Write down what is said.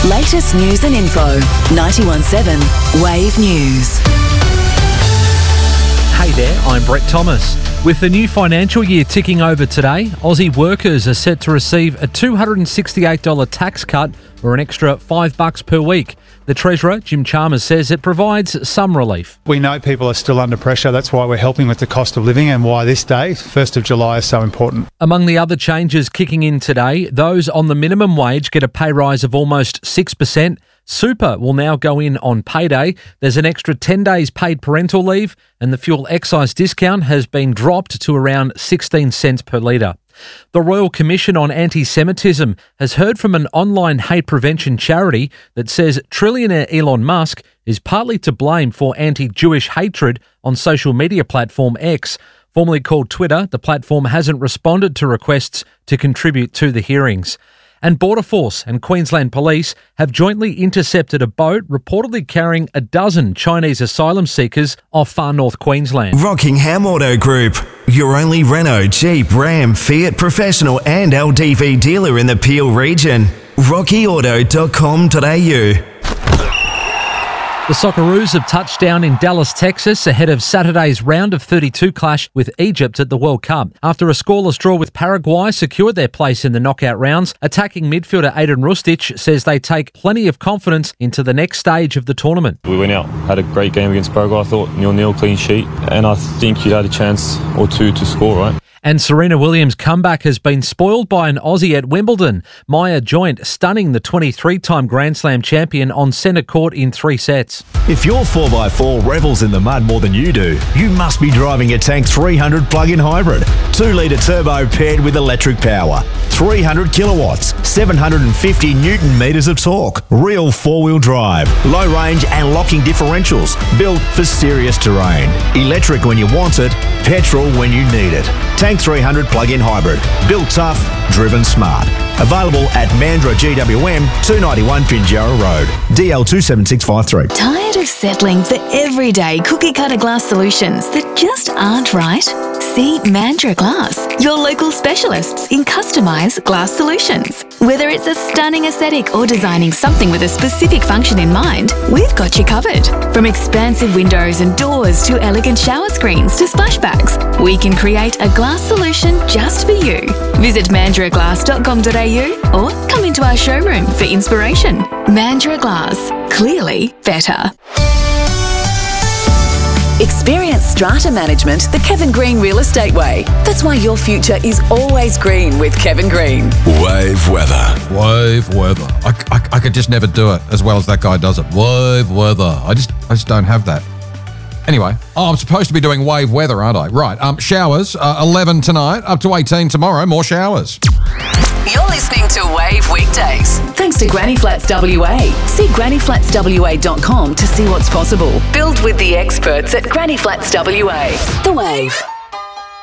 Latest news and info. 91.7 Wave News. Hey there, I'm Brett Thomas. With the new financial year ticking over today, Aussie workers are set to receive a $268 tax cut or an extra $5 per week. The Treasurer, Jim Chalmers, says it provides some relief. We know people are still under pressure. That's why we're helping with the cost of living and why this day, 1st of July, is so important. Among the other changes kicking in today, those on the minimum wage get a pay rise of almost 6%. Super will now go in on payday. There's an extra 10 days paid parental leave, and the fuel excise discount has been dropped to around 16 cents per litre. The Royal Commission on Anti-Semitism has heard from an online hate prevention charity that says trillionaire Elon Musk is partly to blame for anti-Jewish hatred on social media platform X. Formerly called Twitter, the platform hasn't responded to requests to contribute to the hearings. And Border Force and Queensland Police have jointly intercepted a boat reportedly carrying a dozen Chinese asylum seekers off far north Queensland. Rockingham Auto Group, your only Renault, Jeep, Ram, Fiat professional and LDV dealer in the Peel region. rockyauto.com.au. The Socceroos have touched down in Dallas, Texas, ahead of Saturday's round of 32 clash with Egypt at the World Cup. After a scoreless draw with Paraguay secured their place in the knockout rounds, attacking midfielder Aiden Rustic says they take plenty of confidence into the next stage of the tournament. We went out, had a great game against Paraguay, I thought, 0-0, clean sheet, and I think you had a chance or two to score, right? And Serena Williams' comeback has been spoiled by an Aussie at Wimbledon. Maya Joint stunning the 23-time Grand Slam champion on centre court in 3 sets. If your 4x4 revels in the mud more than you do, you must be driving a Tank 300 plug-in hybrid. 2-litre turbo paired with electric power. 300 kilowatts, 750 newton metres of torque. Real four-wheel drive. Low range and locking differentials. Built for serious terrain. Electric when you want it, petrol when you need it. Tank 300 plug-in hybrid. Built tough, driven smart. Available at Mandurah GWM 291 Pinjarra Road. DL 27653. Tired of settling for everyday cookie-cutter glass solutions that just aren't right? See Mandurah Glass, your local specialists in customised glass solutions. Whether it's a stunning aesthetic or designing something with a specific function in mind, we've got you covered. From expansive windows and doors to elegant shower screens to splashbacks, we can create a glass solution just for you. Visit mandurahglass.com.au or come into our showroom for inspiration. Mandurah Glass, clearly better. Experience strata management the Kevin Green Real Estate way. That's why your future is always green with Kevin Green. Wave weather. Wave weather. I could just never do it as well as that guy does it. Wave weather. I just don't have that. Anyway, I'm supposed to be doing wave weather, aren't I? Right. Showers, 11 tonight, up to 18 tomorrow, more showers. You're listening to Wave Weekdays. Thanks to Granny Flats WA. See grannyflatswa.com to see what's possible. Build with the experts at Granny Flats WA. The Wave.